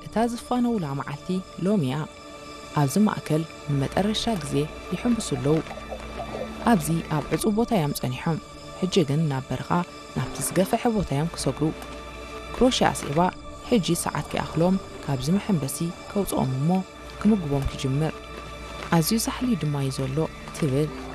እታዝፋነው ላማዓልቲ ሎሚያ ኣብዚ ማእከል መጠረሻ ግዜ ይሕምብሱለው ኣብዚ ኣብ ዕጹብ ቦታ ያም ጸኒሖም ሕጂ ግን ናብ በረኻ ናብቲ ዝገፍሐ ቦታ ያም ክሰግሩ ክሮሽያ ኣስዒባ ሕጂ ሰዓት ከኣኽሎም ካብዚ መሐንበሲ ከውፅኦም እሞ ክምግቦም ክጅምር ኣዝዩ ሳሕሊ ድማ እዩ ዘሎ ትብል